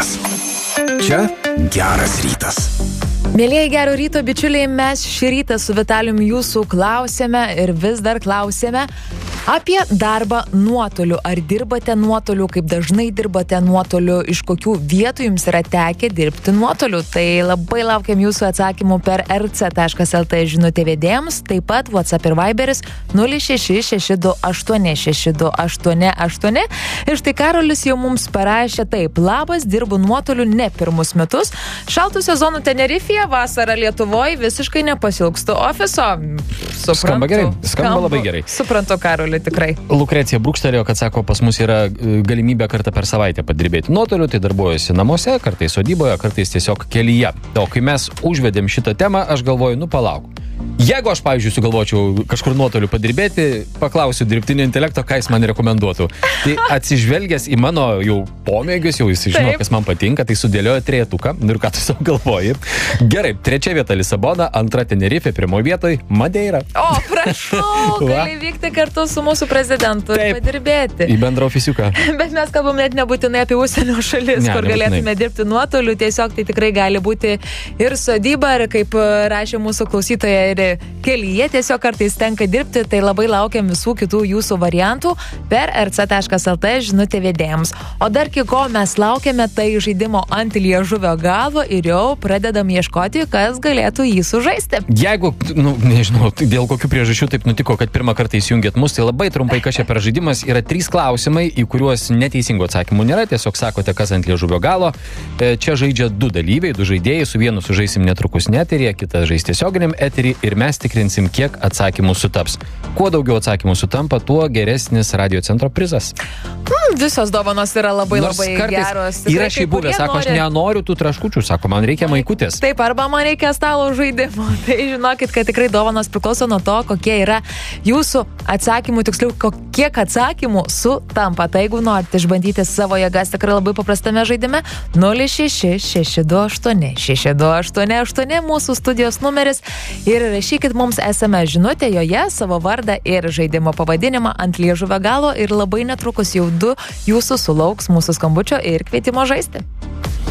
rytas. Čia geras rytas. Mėlieji gero ryto bičiuliai, mes šį rytą su Vitalijum jūsų klausėme ir vis dar klausėme apie darbą nuotoliu. Ar dirbate nuotoliu, kaip dažnai dirbate nuotoliu, iš kokių vietų jums yra tekę dirbti nuotoliu. Tai labai laukiam jūsų atsakymų per rc.lt žinutė vedėjams, taip pat WhatsApp ir Viberis 0662862888. Ir štai Karolis jau mums parašė taip: labas, dirbu nuotoliu ne pirmus metus. Šaltų sezonų Tenerifėje, vasarą Lietuvoje, visiškai nepasilgstu ofiso. Suprantu. Skamba gerai, skamba labai gerai. Suprantu, Karoli, tikrai. Lukrecija brūkštelėjo, kad sako, pas mus yra galimybė kartą per savaitę padirbėti nuotoliu, tai darbuojuosi namuose, kartais sodyboje, kartais tiesiog kelyje. O kai mes užvedėm šitą temą, aš galvoju, palauk. Jeigu aš, pavyzdžiui, sugalvočiau kažkur nuotoliu padirbėti, paklausiu dirbtinio intelekto, ką jis man rekomenduotų. Tai atsižvelgęs į mano jau pomėgius, jau jis žino, kas man patinka, tai sudėliojo trejetuką. Ir ką tu savo galvoji? Gerai, 3 vieta Lisabona, 2 Tenerifė, 1 vietoj Madeira. O, prašau, gali vykti kartu su mūsų prezidentu ir padirbėti. Į bendrą ofisiuką. Bet mes kalbam net nebūtinai apie užsienio šalis, kur galėtume dirbti nuotoliu. Tiesiog tai tikrai gali būti ir sodyba, ir kaip rašė mūsų klausytoja, ir kelyje tiesiog kartais tenka dirbti. Tai labai laukiam visų kitų jūsų variantų per rc.lt žinutė vedėjams. O dar ko mes laukiame, tai žaidimo ant liežuvio galo ir jau pradedam ieškoti, kas galėtų jį sužaisti. Jeigu, nežinau, dėl kokių priežasčių taip nutiko, kad pirmą kartą įsijungėt mus, tai labai trumpai, kas čia per žaidimas. Yra 3 klausimai, į kuriuos neteisingų atsakymų nėra. Tiesiog sakote, kas ant liežuvio galo. Čia žaidžia 2 dalyviai, 2 žaidėjai. Su vienu sužaisim netrukus eteryje, kitą žais tiesioginiam eterį ir mes tikrinsim, kiek atsakymų sutaps. Kuo daugiau atsakymų sutampa, tuo geresnis radio centro prizas. Visos dovanos yra labai geros. Yra šiaip buvę, sako, aš nenoriu tų traškučių, sako, man reikia maikutės. Taip, arba man reikia stalo žaidimo. Tai žinokit, kad tikrai dovanos priklauso nuo to, kokie yra jūsų atsakymų, tiksliau, kiek atsakymų sutampa. Tai jeigu norite išbandyti savo jėgas, tikrai labai paprastame žaidime 066286888 mūsų studijos numeris ir rašykit mums SMS žinutę, joje savo vardą ir žaidimo pavadinimą ant liežuvio galo ir labai netrukus jau 2 jūsų sulauks mūsų skambučio ir kvietimo žaisti.